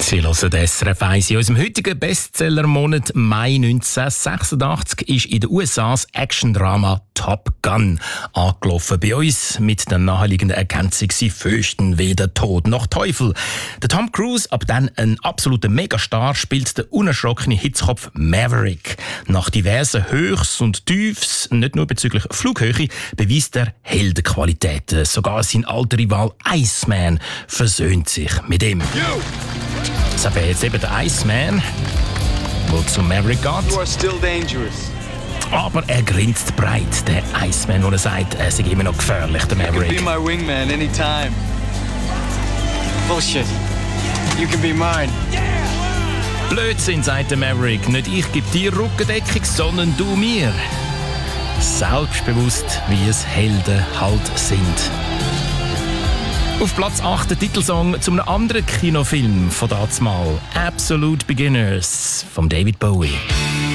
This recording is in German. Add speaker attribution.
Speaker 1: Sie hören das SRF 1. In unserem heutigen Bestsellermonat Mai 1986 ist in den USA das Action-Drama Top Gun angelaufen. Bei uns mit der naheliegenden Ergänzung, sie fürchten weder Tod noch Teufel. Der Tom Cruise, ab dann ein absoluter Megastar, spielt den unerschrockene Hitzkopf Maverick. Nach diversen Höchst und Tiefs, nicht nur bezüglich Flughöhe, beweist er Heldenqualitäten. Sogar sein alter Rival Iceman versöhnt sich mit ihm. Das ist jetzt eben der Iceman, der zu Maverick geht.
Speaker 2: You are still dangerous.
Speaker 1: Aber er grinst breit, der Iceman, wo er sagt, er sei immer noch gefährlich, der Maverick.
Speaker 2: You can be my wingman anytime. Bullshit. You can be mine.
Speaker 1: Blödsinn, sagt der Maverick. Nicht ich gebe dir Rückendeckung, sondern du mir. Selbstbewusst, wie es Helden halt sind. Auf Platz 8 der Titelsong zu einem anderen Kinofilm von dazumal. Absolute Beginners von David Bowie.